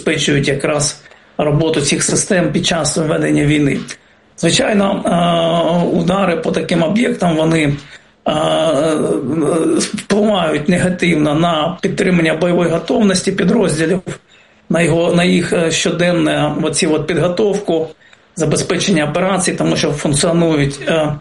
забезпечують якраз роботу цих систем під час ведення війни. Звичайно, удари по таким об'єктам, вони впливають негативно на підтримання бойової готовності підрозділів, на їх щоденне підготовку, забезпечення операцій, тому що функціонують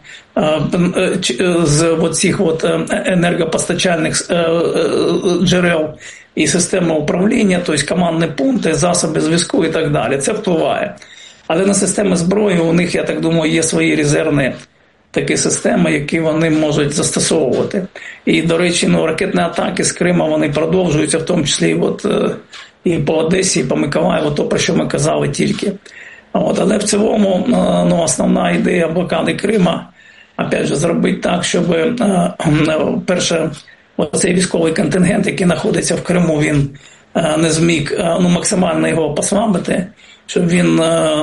з оцих енергопостачальних джерел і системи управління, тобто командні пункти, засоби зв'язку і так далі. Це впливає. Але на системи зброї у них, я так думаю, є свої резервні такі системи, які вони можуть застосовувати. І, до речі, ракетні атаки з Криму, вони продовжуються, в тому числі і по Одесі, і по Миколаєву, то, про що ми казали тільки. Але в цілому основна ідея блокади Крима, опять же, зробити так, щоб, перше, цей військовий контингент, який знаходиться в Криму, він не зміг максимально його послабити, щоб він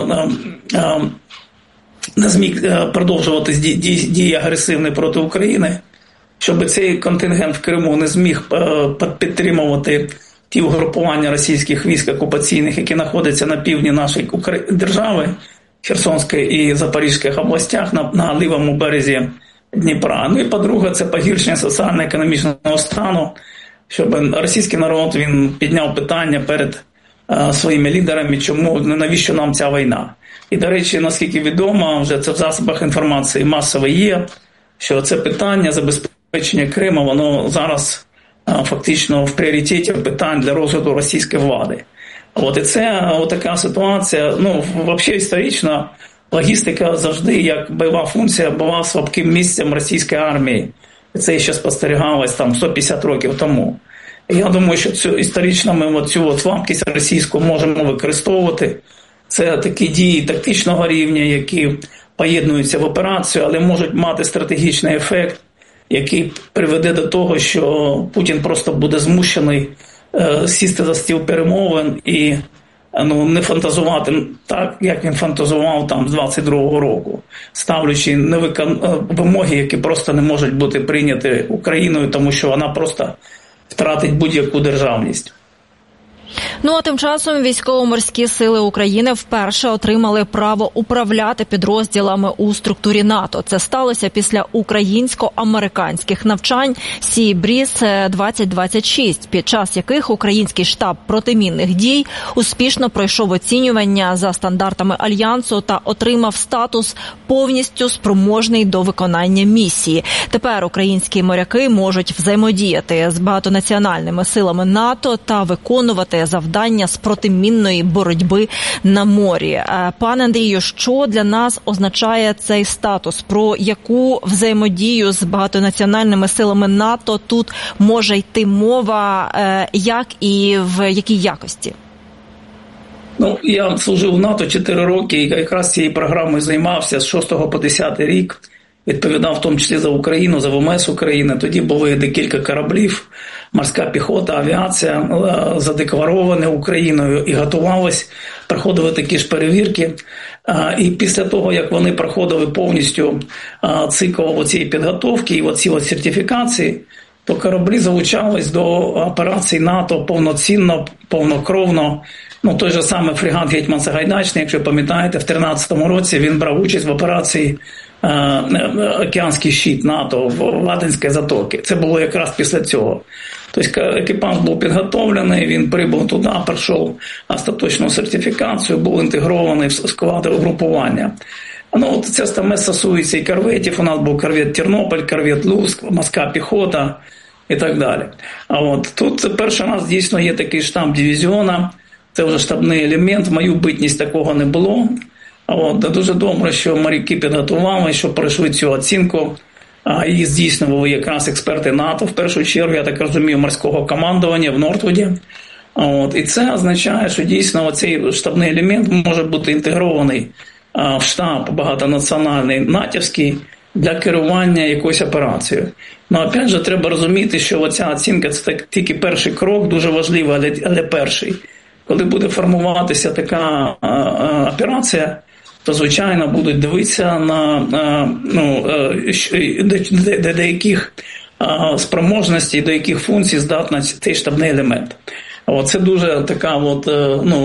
не зміг продовжувати дії агресивні проти України, щоб цей контингент в Криму не зміг підтримувати ті угрупування російських військ окупаційних, які знаходяться на півдні нашої держави, Херсонської і Запорізької областях, на лівому березі Дніпра. І по-друге, це погіршення соціально-економічного стану, щоб російський народ, він підняв питання перед своїми лідерами, навіщо нам ця війна. І, до речі, наскільки відомо, вже це в засобах інформації масово є, що це питання забезпечення Криму, воно зараз фактично в пріоритеті питань для розгляду російської влади. І це така ситуація, взагалі історично, логістика завжди, як бойова функція, була слабким місцем російської армії. І це ще спостерігалось 150 років тому. І я думаю, що історично ми цю слабкість російську можемо використовувати. Це такі дії тактичного рівня, які поєднуються в операцію, але можуть мати стратегічний ефект, який приведе до того, що Путін просто буде змушений сісти за стіл перемовин і не фантазувати так, як він фантазував з 22-го року, ставлячи вимоги, які просто не можуть бути прийняті Україною, тому що вона просто втратить будь-яку державність. А тим часом військово-морські сили України вперше отримали право управляти підрозділами у структурі НАТО. Це сталося після українсько-американських навчань Sea Breeze 2026, під час яких український штаб протимінних дій успішно пройшов оцінювання за стандартами Альянсу та отримав статус повністю спроможний до виконання місії. Тепер українські моряки можуть взаємодіяти з багатонаціональними силами НАТО та виконувати завдання з протимінної боротьби на морі. Пане Андрію, що для нас означає цей статус? Про яку взаємодію з багатонаціональними силами НАТО тут може йти мова, як і в якій якості? Я служив в НАТО 4 роки і якраз цією програмою займався з 6 по 10 рік. Відповідав в тому числі за Україну, за ВМС України. Тоді були декілька кораблів, морська піхота, авіація, задекларована Україною і готувалась, проходили такі ж перевірки. І після того, як вони проходили повністю цикл цієї підготовки і ці сертифікації, то кораблі залучались до операцій НАТО повноцінно, повнокровно. Той же самий фрегат «Гетьман Сагайдачний», якщо пам'ятаєте, в 2013 році він брав участь в операції «Океанський щит» НАТО в Аденській затоці. Це було якраз після цього. Тобто екіпаж був підготовлений, він прибув туди, пройшов остаточну сертифікацію, був інтегрований в склад угрупування. Це саме стосується і корветів. У нас був корвет «Тернопіль», корвет «Луцьк», морська піхота і так далі. Тут перший раз дійсно є такий штаб дивізіона, це вже штабний елемент, в мою битність такого не було. Дуже добре, що моряки підготували, що пройшли цю оцінку, і здійснювали якраз експерти НАТО, в першу чергу, я так розумію, морського командування в Нортвуді. І це означає, що дійсно цей штабний елемент може бути інтегрований в штаб багатонаціональний натівський для керування якоюсь операцією. Опять же, треба розуміти, що оця оцінка – це тільки перший крок, дуже важливий, але перший. Коли буде формуватися така операція, то, звичайно, будуть дивитися до яких спроможностей, до яких функцій здатний цей штабний елемент. Це дуже така